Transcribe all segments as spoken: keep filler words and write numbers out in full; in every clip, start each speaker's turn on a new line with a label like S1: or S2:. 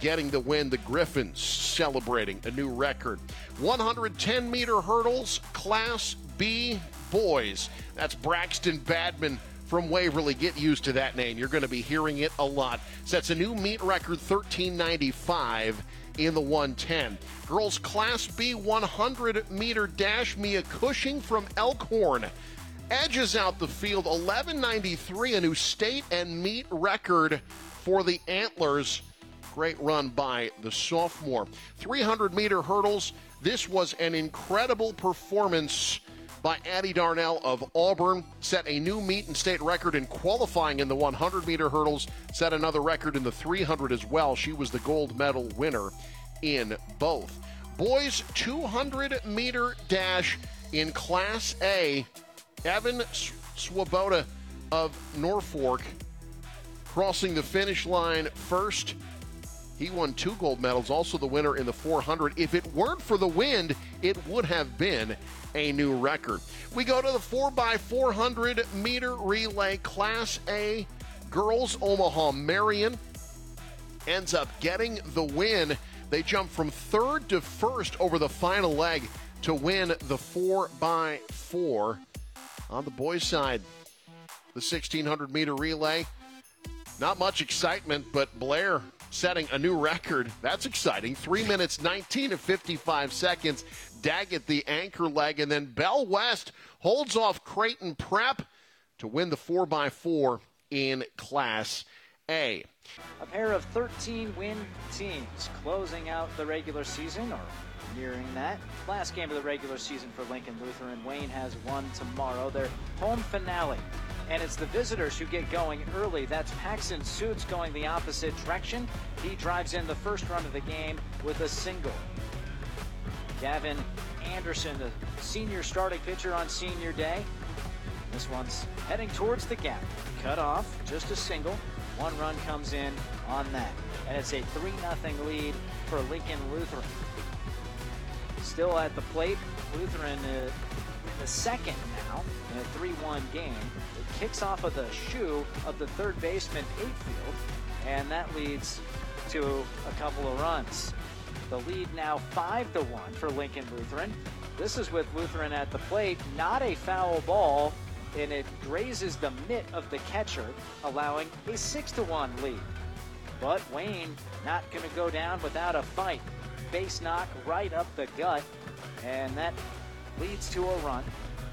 S1: getting the win. The Griffins celebrating a new record. one hundred ten meter hurdles, Class B boys. That's Braxton Badman from Waverly. Get used to that name. You're going to be hearing it a lot. Sets a new meet record, thirteen ninety-five in the one ten. Girls Class B one hundred meter dash, Mia Cushing from Elkhorn edges out the field, eleven ninety-three, a new state and meet record for the Antlers. Great run by the sophomore. three hundred meter hurdles. This was an incredible performance by Addie Darnell of Auburn. Set a new meet and state record in qualifying in the one hundred meter hurdles. Set another record in the three hundred as well. She was the gold medal winner in both. Boys two hundred meter dash in Class A. Evan Swoboda of Norfolk crossing the finish line first. He won two gold medals, also the winner in the four hundred. If it weren't for the wind, it would have been a new record. We go to the four by four hundred meter relay, Class A girls. Omaha Marion ends up getting the win. They jump from third to first over the final leg to win the four by four. On the boys' side, the sixteen hundred meter relay, not much excitement, but Blair setting a new record. That's exciting. three minutes, nineteen to fifty-five seconds. Daggett the anchor leg, and then Bell West holds off Creighton Prep to win the four by four in Class A.
S2: A pair of thirteen win teams closing out the regular season, or nearing that. Last game of the regular season for Lincoln Lutheran. Wayne has one tomorrow, their home finale. And it's the visitors who get going early. That's Paxton Suits going the opposite direction. He drives in the first run of the game with a single. Gavin Anderson, the senior starting pitcher on senior day. This one's heading towards the gap. Cut off, just a single. One run comes in on that. And it's a three nothing lead for Lincoln Lutheran. Still at the plate, Lutheran uh, the second now in a three one game. It kicks off of the shoe of the third baseman Eightfield, and that leads to a couple of runs. The lead now five to one for Lincoln Lutheran. This is with Lutheran at the plate, not a foul ball, and it grazes the mitt of the catcher, allowing a six to one lead. But Wayne not going to go down without a fight. Base knock right up the gut, and that leads to a run.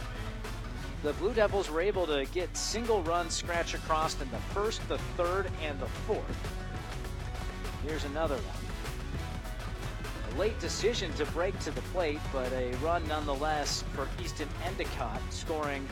S2: The Blue Devils were able to get single runs scratch across in the first, the third, and the fourth. Here's another one. A late decision to break to the plate, but a run nonetheless for Easton Endicott, scoring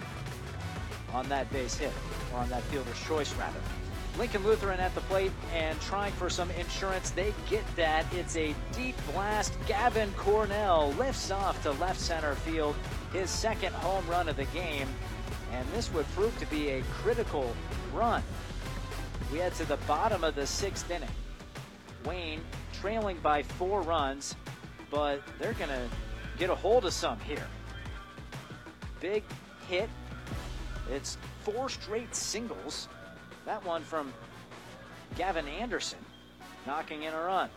S2: on that base hit, or on that fielder's choice rather. Lincoln Lutheran at the plate and trying for some insurance. They get that. It's a deep blast. Gavin Cornell lifts off to left center field, his second home run of the game, and this would prove to be a critical run. We head to the bottom of the sixth inning. Wayne trailing by four runs, but they're going to get a hold of some here. Big hit. It's four straight singles. That one from Gavin Anderson, knocking in a run.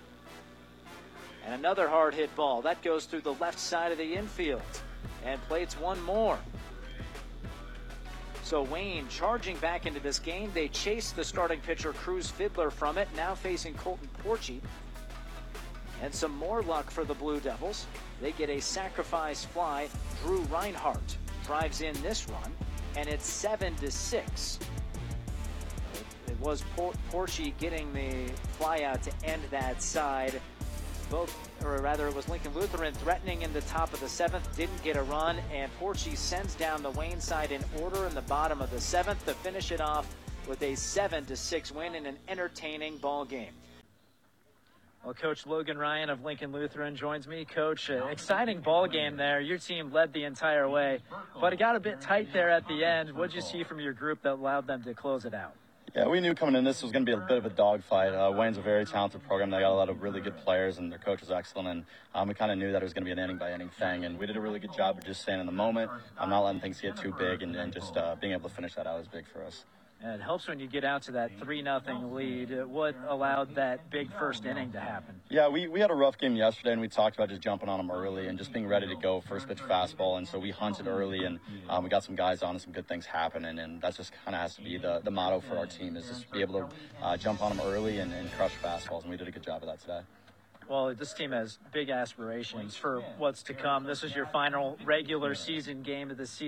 S2: And another hard hit ball. That goes through the left side of the infield and plates one more. So Wayne charging back into this game. They chase the starting pitcher Cruz Fiddler from it, now facing Colton Porchy. And some more luck for the Blue Devils. They get a sacrifice fly. Drew Reinhardt drives in this run, and it's seven to six. It was Por- Porchy getting the fly out to end that side. Both, or rather it was Lincoln Lutheran threatening in the top of the seventh, didn't get a run, and Porchy sends down the Wayne side in order in the bottom of the seventh to finish it off with a seven to six win in an entertaining ball game. Well, Coach Logan Ryan of Lincoln Lutheran joins me. Coach, uh, exciting ball game there. Your team led the entire way, but it got a bit tight there at the end. What did you see from your group that allowed them to close it out?
S3: Yeah, we knew coming in this was going to be a bit of a dogfight. Uh, Wayne's a very talented program. They got a lot of really good players, and their coach was excellent. And um, we kind of knew that it was going to be an inning-by-inning thing. And we did a really good job of just staying in the moment, um, not letting things get too big, and, and just uh, being able to finish that out was big for us.
S2: And it helps when you get out to that three nothing lead. What allowed that big first inning to happen?
S3: Yeah, we, we had a rough game yesterday, and we talked about just jumping on them early and just being ready to go, first pitch fastball. And so we hunted early, and um, we got some guys on and some good things happening. And that just kind of has to be the, the motto for our team, is just be able to uh, jump on them early and, and crush fastballs. And we did a good job of that today.
S2: Well, this team has big aspirations for what's to come. This is your final regular season game of the season.